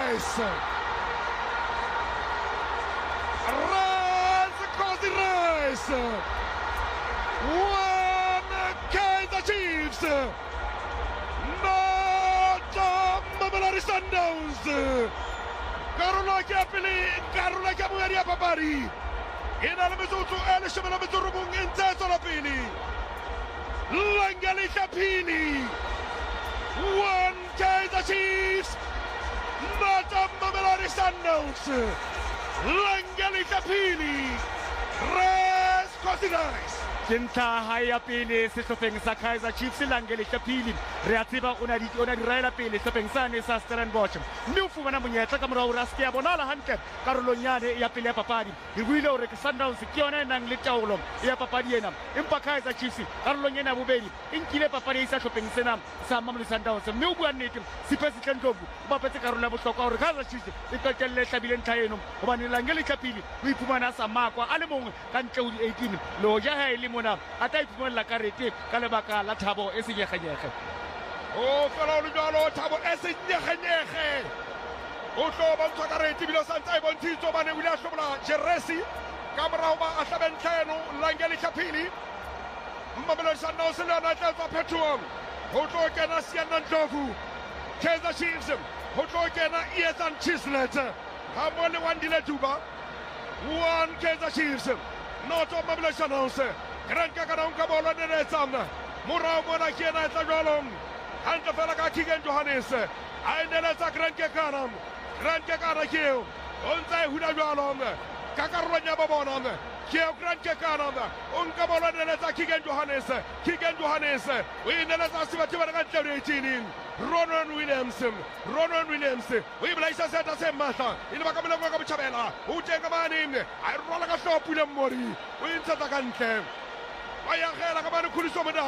Rice. Costi Rice. One Kaizer Chiefs. Not Mamelodi Sundowns. Karolo Kapili ya papari. Ina le metsotso e leshome le metso robong e ntse tswela pele. Langeli Kapili. One Kaizer Chiefs. Not Mamelodi Sundowns. Langeli Kapili. Res Costi Rice. Dintlha ha ya pele sehlopheng sa Kaizer Chiefs Langeli Kapili re a tseba ona di raela pele sehlopheng sane sa Stellenbosch mme o fumana monyetla ka morao ra se ya bonala hantle karolong yane ya pele ya papadi re buile hore ke Sundowns ke yona nang le taolo ya papadi ena empa Kaizer Chiefs karolong ena bobedi inkile papadi isa hlopheng sena sa Mamelodi Sundowns mme o bua nnete Sipesi Tlendlovu ba petse karolo ya bohlokwa hore Kaizer Chiefs e qetelle hlabile ntlha eno hobane Langeli Kapili o iphumana sa makwa a le mong ka ntle ho 18 lo ja ha ile mona ata iphumana karete ka lebaka la Thabo e senyeganyege o fela o jalo Thabo e senyeganyege o tlo ba ntshwa karete bilo santsa e bontshitso bane o ile a hlobola Jeresi ka morao ba a hlabentleno Langeli Kapili Mamelodi Sundowns le yona tla tsa phethoho ho tlo kena Siana Ndlovu Kaizer Chiefs ho tlo kena Ethan Chislet ha mo le Wandile Duba one Kaizer Chiefs not Mamelodi Sundowns Grand Kakadon Kabolo de Samna Murao Mona Kiena Tagalong Hanta Falaka Kigan Johannes I never Grand Kakanam Grand Kakana Kill Unzai Hudagalom Kakaranya Babonam Kiel Grand Kakanam Unkabola de Kigan Johannes we never Sivativani Ronan Williams we place us at the same matter in the Makamela Chabela who take a man in I roll like a shop with a mori we insert the gun camp I am here like a man who could